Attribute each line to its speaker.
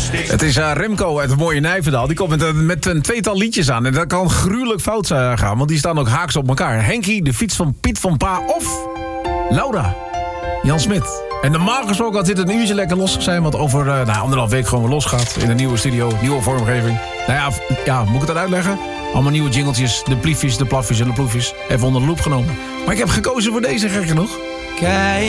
Speaker 1: Het is Remco uit het mooie Nijverdal. Die komt met een tweetal liedjes aan. En dat kan gruwelijk fout gaan, want die staan ook haaks op elkaar. Henkie, de fiets van Piet van Pa of Laura, Jan Smit. En normaal gesproken had dit een uurtje lekker los zijn, wat over 1,5 week gewoon weer losgaat. In een nieuwe studio, nieuwe vormgeving. Moet ik het dan uitleggen? Allemaal nieuwe jingletjes, de pliefjes, de plafjes en de ploefjes. Even onder de loep genomen. Maar ik heb gekozen voor deze, gek genoeg.
Speaker 2: Kijk.